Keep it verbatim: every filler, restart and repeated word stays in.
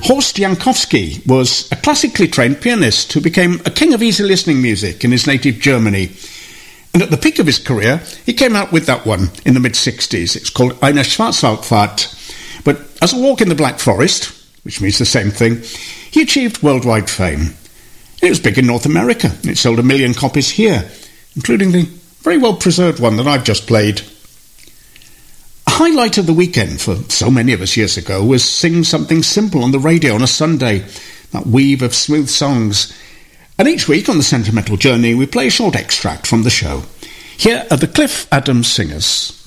Horst Jankowski was a classically trained pianist who became a king of easy listening music in his native Germany. And at the peak of his career, he came out with that one in the mid-sixties. It's called Eine Schwarzwaldfahrt. But as a walk in the Black Forest, which means the same thing, he achieved worldwide fame. It was big in North America. It sold a million copies here, including the very well-preserved one that I've just played. A highlight of the weekend for so many of us years ago was Sing Something Simple on the radio on a Sunday, that weave of smooth songs. And each week on the Sentimental Journey, we play a short extract from the show. Here are the Cliff Adams Singers.